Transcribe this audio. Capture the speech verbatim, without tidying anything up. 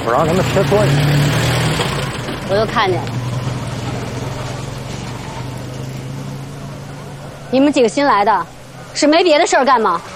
不让他们切磋去。 我都看见了。你们几个新来的，是没别的事儿干吗？